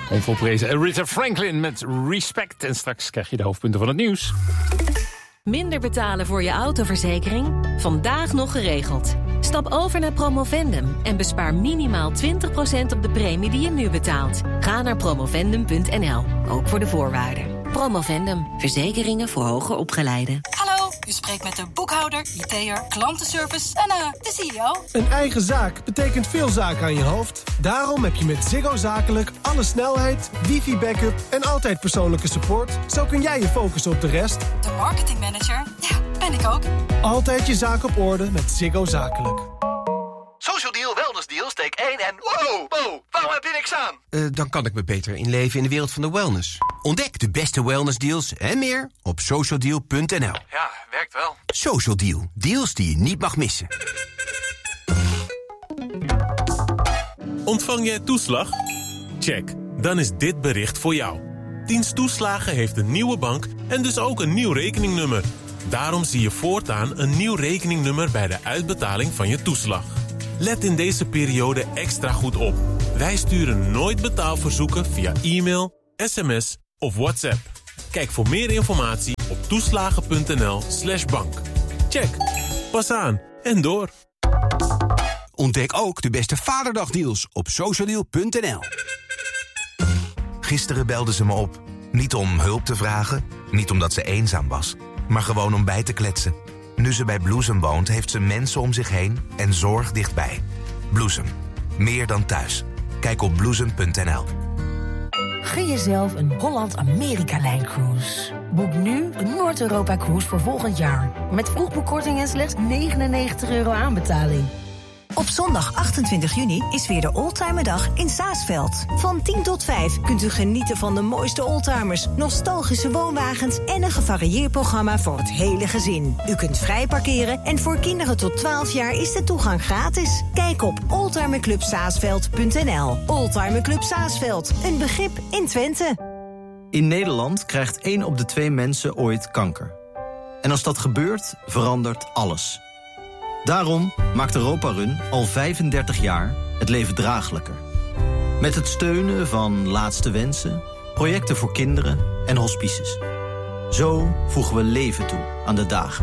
Onvolprezen Aretha Franklin met Respect. En straks krijg je de hoofdpunten van het nieuws. Minder betalen voor je autoverzekering? Vandaag nog geregeld. Stap over naar Promovendum en bespaar minimaal 20% op de premie die je nu betaalt. Ga naar promovendum.nl, ook voor de voorwaarden. Promovendum, verzekeringen voor hoger opgeleiden. Hallo, u spreekt met de boekhouder, IT'er, klantenservice en de CEO. Een eigen zaak betekent veel zaken aan je hoofd. Daarom heb je met Ziggo Zakelijk alle snelheid, wifi-backup en altijd persoonlijke support. Zo kun jij je focussen op de rest. De marketingmanager, ja, ben ik ook. Altijd je zaak op orde met Ziggo Zakelijk. Social Deal, Wellness Deal, steek 1 en... Wow, waarom heb je niks aan? Dan kan ik me beter inleven in de wereld van de wellness. Ontdek de beste wellnessdeals en meer op socialdeal.nl. Ja, werkt wel. Social Deal, deals die je niet mag missen. Ontvang jij toeslag? Check, dan is dit bericht voor jou. Dienst Toeslagen heeft een nieuwe bank en dus ook een nieuw rekeningnummer. Daarom zie je voortaan een nieuw rekeningnummer bij de uitbetaling van je toeslag. Let in deze periode extra goed op. Wij sturen nooit betaalverzoeken via e-mail, sms of WhatsApp. Kijk voor meer informatie op toeslagen.nl/bank. Check, pas aan en door. Ontdek ook de beste Vaderdagdeals op socialdeal.nl. Gisteren belde ze me op. Niet om hulp te vragen, niet omdat ze eenzaam was, maar gewoon om bij te kletsen. Nu ze bij Bloesem woont, heeft ze mensen om zich heen en zorg dichtbij. Bloesem. Meer dan thuis. Kijk op bloesem.nl. Gun jezelf een Holland-Amerika-lijncruise. Boek nu de Noord-Europa-cruise voor volgend jaar. Met vroegboekkorting en slechts €99 aanbetaling. Op zondag 28 juni is weer de Oldtimerdag in Saasveld. Van 10 tot 5 kunt u genieten van de mooiste oldtimers, nostalgische woonwagens en een gevarieerd programma voor het hele gezin. U kunt vrij parkeren en voor kinderen tot 12 jaar is de toegang gratis. Kijk op oldtimerclubsaasveld.nl. Oldtimerclub Saasveld, een begrip in Twente. In Nederland krijgt 1 op de 2 mensen ooit kanker. En als dat gebeurt, verandert alles. Daarom maakt Europa Run al 35 jaar het leven draaglijker. Met het steunen van Laatste Wensen, projecten voor kinderen en hospices. Zo voegen we leven toe aan de dagen.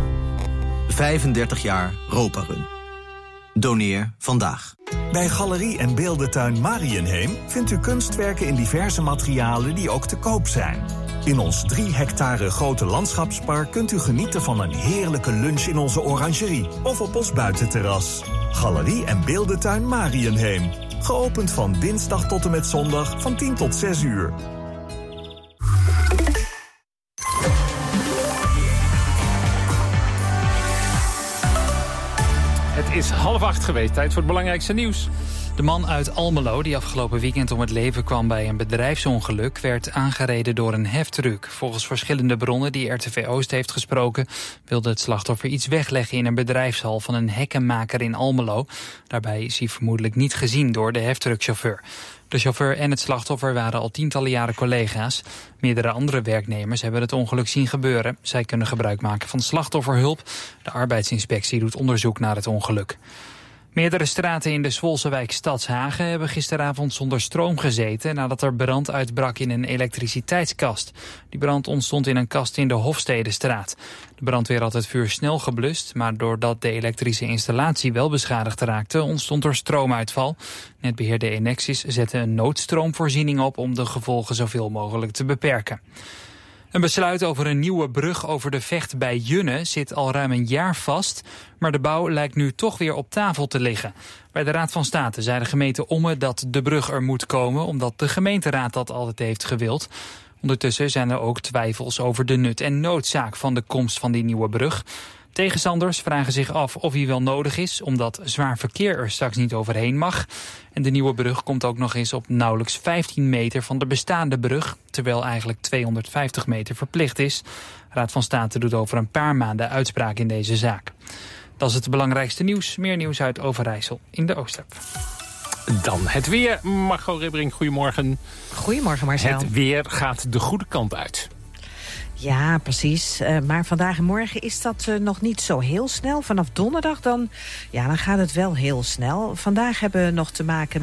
35 jaar Europa Run. Doneer vandaag. Bij Galerie en Beeldentuin Mariënheem vindt u kunstwerken in diverse materialen die ook te koop zijn. In ons 3 hectare grote landschapspark kunt u genieten van een heerlijke lunch in onze orangerie of op ons buitenterras. Galerie en Beeldentuin Mariënheem. Geopend van dinsdag tot en met zondag van 10 tot 6 uur. Het is 7:30 geweest. Tijd voor het belangrijkste nieuws. De man uit Almelo, die afgelopen weekend om het leven kwam bij een bedrijfsongeluk, werd aangereden door een heftruck. Volgens verschillende bronnen die RTV Oost heeft gesproken, wilde het slachtoffer iets wegleggen in een bedrijfshal van een hekkenmaker in Almelo. Daarbij is hij vermoedelijk niet gezien door de heftruckchauffeur. De chauffeur en het slachtoffer waren al tientallen jaren collega's. Meerdere andere werknemers hebben het ongeluk zien gebeuren. Zij kunnen gebruik maken van slachtofferhulp. De arbeidsinspectie doet onderzoek naar het ongeluk. Meerdere straten in de Zwolse wijk Stadshagen hebben gisteravond zonder stroom gezeten nadat er brand uitbrak in een elektriciteitskast. Die brand ontstond in een kast in de Hofstedestraat. De brandweer had het vuur snel geblust, maar doordat de elektrische installatie wel beschadigd raakte, ontstond er stroomuitval. Netbeheerder Enexis zette een noodstroomvoorziening op om de gevolgen zoveel mogelijk te beperken. Een besluit over een nieuwe brug over de Vecht bij Junne zit al ruim een jaar vast, maar de bouw lijkt nu toch weer op tafel te liggen. Bij de Raad van State zei de gemeente Ommen dat de brug er moet komen, omdat de gemeenteraad dat altijd heeft gewild. Ondertussen zijn er ook twijfels over de nut en noodzaak van de komst van die nieuwe brug. Tegenstanders vragen zich af of die wel nodig is, omdat zwaar verkeer er straks niet overheen mag. En de nieuwe brug komt ook nog eens op nauwelijks 15 meter van de bestaande brug, terwijl eigenlijk 250 meter verplicht is. De Raad van State doet over een paar maanden uitspraak in deze zaak. Dat is het belangrijkste nieuws. Meer nieuws uit Overijssel in de Oostapp. Dan het weer. Margot Ribbering, goedemorgen. Goedemorgen Marcel. Het weer gaat de goede kant uit. Ja, precies. Maar vandaag en morgen is dat nog niet zo heel snel. Vanaf donderdag dan gaat het wel heel snel. Vandaag hebben we nog te maken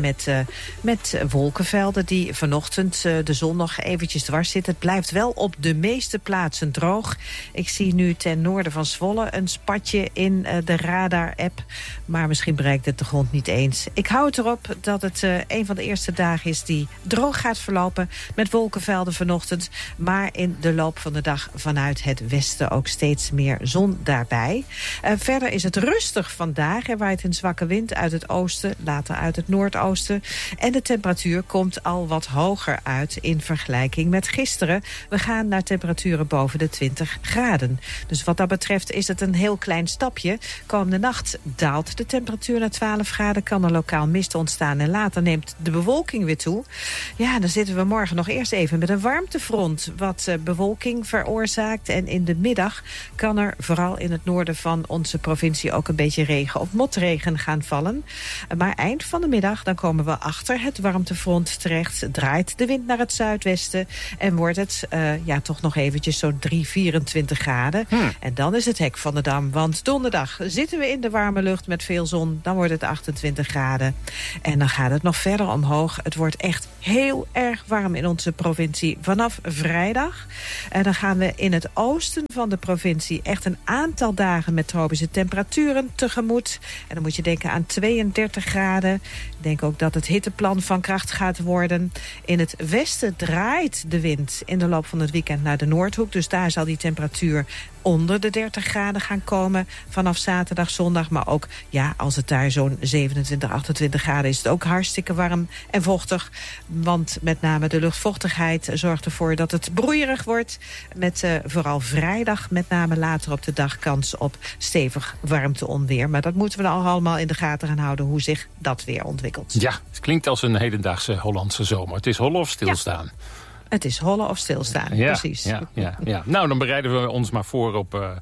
met wolkenvelden die vanochtend de zon nog eventjes dwars zitten. Het blijft wel op de meeste plaatsen droog. Ik zie nu ten noorden van Zwolle een spatje in de radar-app. Maar misschien bereikt het de grond niet eens. Ik hou het erop dat het een van de eerste dagen is die droog gaat verlopen met wolkenvelden vanochtend. Maar in de loop van de dag vanuit het westen ook steeds meer zon daarbij. Verder is het rustig vandaag. Er waait een zwakke wind uit het oosten, later uit het noordoosten. En de temperatuur komt al wat hoger uit in vergelijking met gisteren. We gaan naar temperaturen boven de 20 graden. Dus wat dat betreft is het een heel klein stapje. Komende nacht daalt de temperatuur naar 12 graden. Kan er lokaal mist ontstaan en later neemt de bewolking weer toe. Ja, dan zitten we morgen nog eerst even met een warmtefront wat bewolking veroorzaakt. En in de middag kan er vooral in het noorden van onze provincie ook een beetje regen of motregen gaan vallen. Maar eind van de middag dan komen we achter het warmtefront terecht. Draait de wind naar het zuidwesten en wordt het toch nog eventjes zo'n 24 graden. En dan is het hek van de dam. Want donderdag zitten we in de warme lucht met veel zon. Dan wordt het 28 graden. En dan gaat het nog verder omhoog. Het wordt echt heel erg warm in onze provincie vanaf vrijdag. En dan gaan we in het oosten van de provincie echt een aantal dagen met tropische temperaturen tegemoet. En dan moet je denken aan 32 graden. Ik denk ook dat het hitteplan van kracht gaat worden. In het westen draait de wind in de loop van het weekend naar de Noordhoek. Dus daar zal die temperatuur onder de 30 graden gaan komen vanaf zaterdag, zondag. Maar ook, als het daar zo'n 27, 28 graden is, het ook hartstikke warm en vochtig. Want met name de luchtvochtigheid zorgt ervoor dat het broeierig wordt. Met vooral vrijdag, met name later op de dag, kans op stevig warmteonweer. Maar dat moeten we dan allemaal in de gaten gaan houden, hoe zich dat weer ontwikkelt. Ja, het klinkt als een hedendaagse Hollandse zomer. Het is hollen of stilstaan. Ja. Het is hollen of stilstaan, precies. Ja. Nou, dan bereiden we ons maar voor op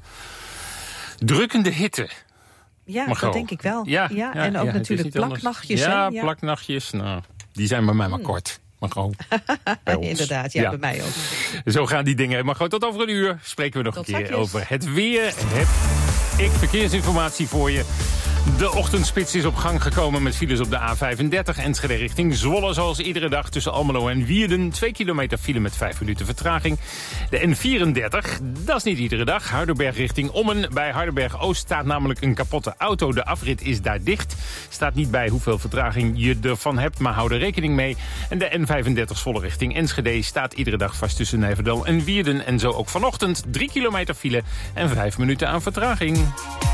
drukkende hitte. Ja, dat denk ik wel. Ja, en ook natuurlijk plaknachtjes. Ja, plaknachtjes. Nou, die zijn bij mij maar kort. Maar gewoon bij ons. Inderdaad, bij mij ook. Zo gaan die dingen. Maar gewoon tot over een uur spreken we nog een keer over het weer. Heb ik verkeersinformatie voor je. De ochtendspits is op gang gekomen met files op de A35 Enschede richting Zwolle. Zoals iedere dag tussen Almelo en Wierden. 2 kilometer file met 5 minuten vertraging. De N34, dat is niet iedere dag. Hardenberg richting Ommen. Bij Hardenberg-Oost staat namelijk een kapotte auto. De afrit is daar dicht. Staat niet bij hoeveel vertraging je ervan hebt, maar hou er rekening mee. En de N35 Zwolle richting Enschede staat iedere dag vast tussen Nijverdal en Wierden. En zo ook vanochtend 3 kilometer file en 5 minuten aan vertraging.